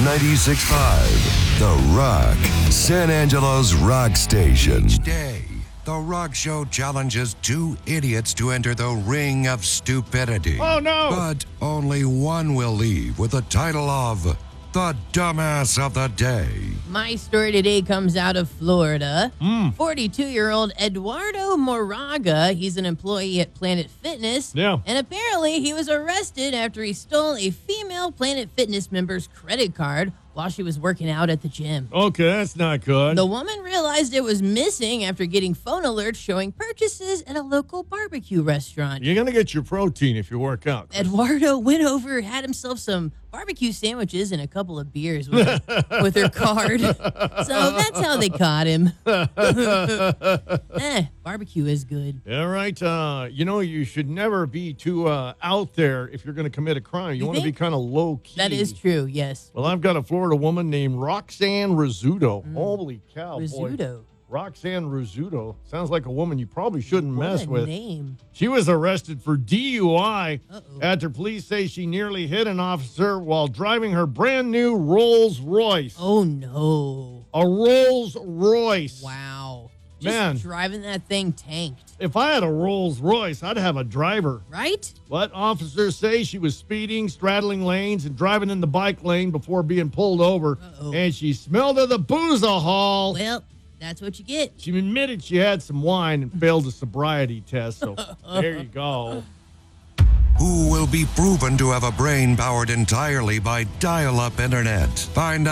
96.5, The Rock, San Angelo's rock station. Each day, The Rock Show challenges two idiots to enter the ring of stupidity. Oh, no! But only one will leave with the title of the Dumbass of the Day. My story today comes out of Florida. 42-year-old Eduardo Moraga, he's an employee at Planet Fitness. Yeah. And apparently he was arrested after he stole a female Planet Fitness member's credit card while she was working out at the gym. Okay, that's not good. The woman realized it was missing after getting phone alerts showing purchases at a local barbecue restaurant. You're going to get your protein if you work out. Eduardo went over, had himself some barbecue sandwiches and a couple of beers with her card. So that's how they caught him. Barbecue is good. All right. You should never be too out there if you're going to commit a crime. You want to be kind of low key. That is true, yes. Well, I've got a Florida woman named Roxanne Rizzuto. Holy cow, Rizzuto. boy. Roxanne Rizzuto. Sounds like a woman you probably shouldn't mess What a with. name. She was arrested for DUI Uh-oh. after police say she nearly hit an officer while driving her brand new Rolls Royce. Oh, no. A Rolls Royce. Wow. Man. Just driving that thing tanked, If I had a Rolls Royce, I'd have a driver. right? But officers say she was speeding, straddling lanes, and driving in the bike lane before being pulled over. Uh-oh. And she smelled of the boozahol. Well, that's what you get. She admitted she had some wine and failed a sobriety test. So there you go. Who will be proven to have a brain powered entirely by dial-up internet? Find out.